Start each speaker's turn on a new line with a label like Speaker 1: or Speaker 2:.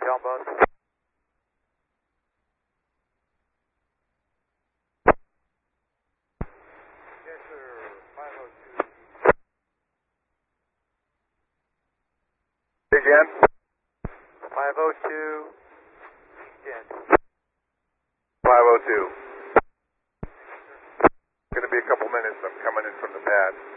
Speaker 1: hotel bus. Yes, sir. 502.
Speaker 2: Hey, Jen.
Speaker 1: 502. Jen.
Speaker 2: 502. Going to be a couple minutes. I'm coming in from the pad.